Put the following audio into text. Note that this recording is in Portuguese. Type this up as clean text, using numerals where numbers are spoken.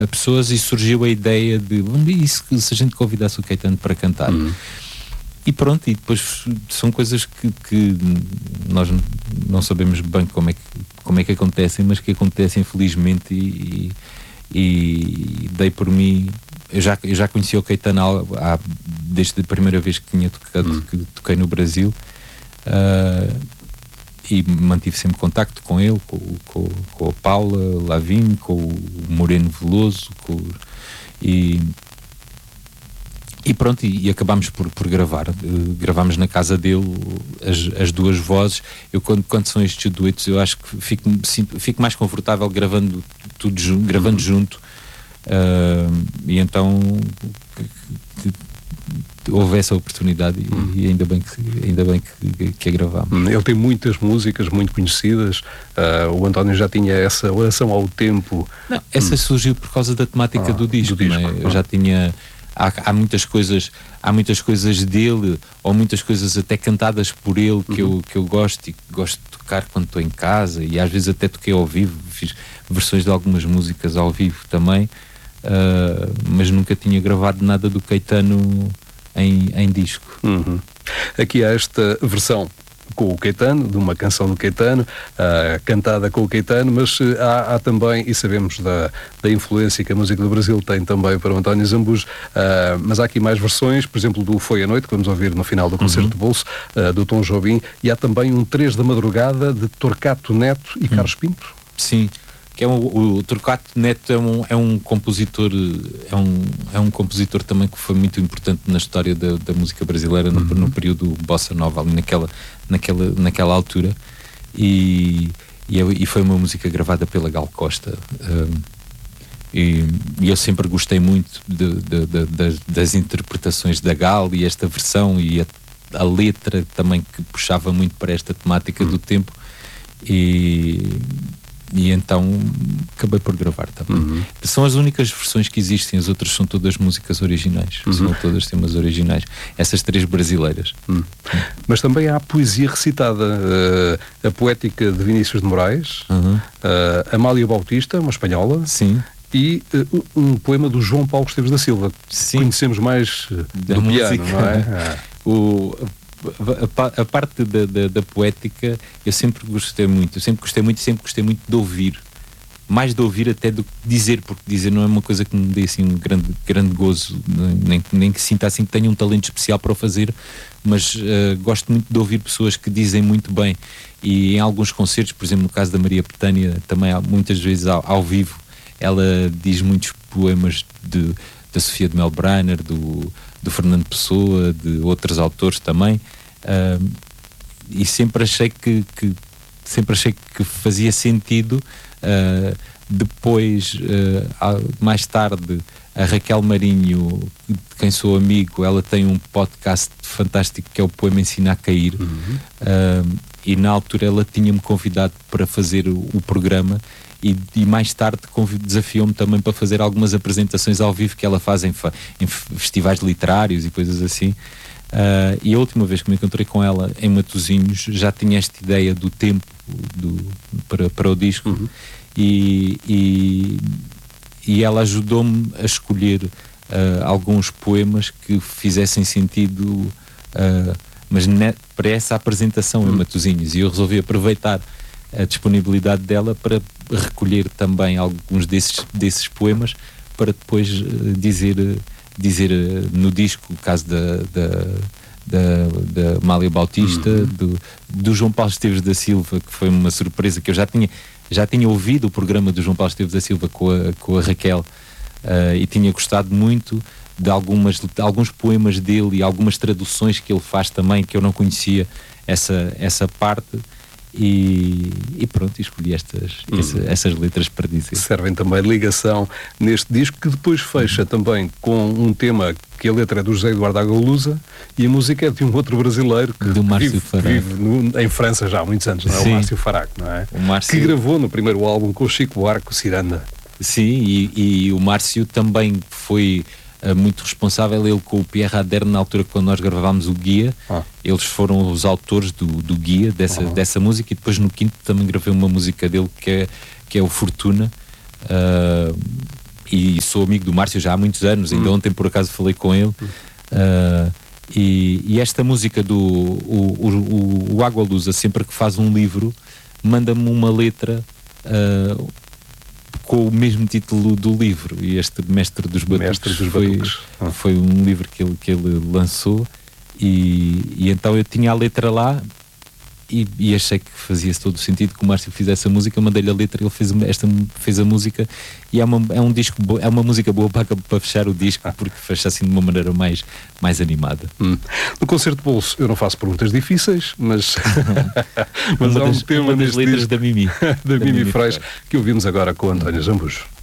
pessoas, e surgiu a ideia de e se a gente convidasse o Caetano para cantar. E pronto, e depois são coisas que nós não sabemos bem como é que acontecem, mas que acontecem felizmente, e dei por mim. Eu já conheci o Caetano desde a primeira vez que tinha tocado, que toquei no Brasil, e mantive sempre contacto com ele, com a Paula Lavigne, com o Moreno Veloso, e pronto, e acabámos por gravar. Gravámos na casa dele as duas vozes. Eu quando são estes duetos, eu acho que fico mais confortável gravando gravando junto, e então houve essa oportunidade, e ainda bem que a gravámos. Ele tem muitas músicas muito conhecidas. O António já tinha essa Oração ao Tempo. Não, essa surgiu por causa da temática do disco. Não é? Eu já tinha. Há muitas coisas dele, ou muitas coisas até cantadas por ele, que eu gosto, e gosto de tocar quando estou em casa, e às vezes até toquei ao vivo, fiz versões de algumas músicas ao vivo também, mas nunca tinha gravado nada do Caetano em disco. Aqui há esta versão com o Caetano, de uma canção do Caetano, cantada com o Caetano, mas há também, e sabemos da influência que a música do Brasil tem também para o António Zambujo, mas há aqui mais versões, por exemplo, do Foi a Noite, que vamos ouvir no final do Concerto de Bolso, do Tom Jobim, e há também um 3 da Madrugada de Torquato Neto e Carlos Pinto. Sim, que o Torquato Neto é um compositor, é um compositor também que foi muito importante na história da música brasileira, no período Bossa Nova, ali naquela altura, e foi uma música gravada pela Gal Costa, e eu sempre gostei muito das interpretações da Gal, e esta versão, e a letra também, que puxava muito para esta temática do tempo, e então acabei por gravar também. São as únicas versões que existem, as outras são todas músicas originais, são todas temas originais, essas 3 brasileiras. Mas também há poesia recitada, a poética de Vinícius de Moraes, Amália Bautista, uma espanhola. Sim. E um poema do João Paulo Esteves da Silva. Sim. Conhecemos mais do piano, não é? A parte da poética eu sempre gostei muito de ouvir, mais de ouvir até do que dizer, porque dizer não é uma coisa que me dê assim um grande gozo, nem que sinta assim que tenha um talento especial para o fazer, mas gosto muito de ouvir pessoas que dizem muito bem, e em alguns concertos, por exemplo no caso da Maria Bethânia, também muitas vezes ao vivo, ela diz muitos poemas da Sofia de Melbrenner, do Fernando Pessoa, de outros autores também, e sempre achei que fazia sentido. Depois, mais tarde, a Raquel Marinho, de quem sou amigo, ela tem um podcast fantástico que é o Poema Ensina a Cair, e na altura ela tinha-me convidado para fazer o programa, e mais tarde desafiou-me também para fazer algumas apresentações ao vivo que ela faz em festivais literários e coisas assim, e a última vez que me encontrei com ela em Matosinhos já tinha esta ideia do tempo para o disco, e ela ajudou-me a escolher alguns poemas que fizessem sentido, mas para essa apresentação em Matosinhos, e eu resolvi aproveitar a disponibilidade dela para recolher também alguns desses poemas, para depois dizer no disco, o caso da Amália Bautista, do João Paulo Esteves da Silva, que foi uma surpresa, que eu já tinha ouvido o programa do João Paulo Esteves da Silva com a Raquel, e tinha gostado muito de alguns poemas dele e algumas traduções que ele faz também, que eu não conhecia essa parte. E pronto, escolhi essas letras para dizer. Servem também de ligação neste disco, que depois fecha também com um tema que a letra é do José Eduardo Agalusa e a música é de um outro brasileiro que vive em França já há muitos anos, não é? O Márcio Faraco, não é? Que gravou no primeiro álbum com o Chico Buarque, Ciranda. Sim, e o Márcio também foi muito responsável, ele com o Pierre Ader, na altura quando nós gravámos o Guia, eles foram os autores do Guia, dessa música, e depois no quinto também gravei uma música dele que é o Fortuna, e sou amigo do Márcio já há muitos anos, ainda ontem por acaso falei com ele. E esta música do o Água Lusa, sempre que faz um livro, manda-me uma letra com o mesmo título do livro. E este Mestre dos Batuques foi um livro que ele lançou, e então eu tinha a letra lá. E achei que fazia todo o sentido que o Márcio fizesse a música. Eu mandei-lhe a letra, ele fez a música, e é um disco é uma música boa para fechar o disco, porque fecha assim de uma maneira mais animada. No Concerto de Bolso eu não faço perguntas difíceis, mas há um tema das letras disco, da Mimi da Mimi Freixo, que ouvimos agora com o António Zambujo.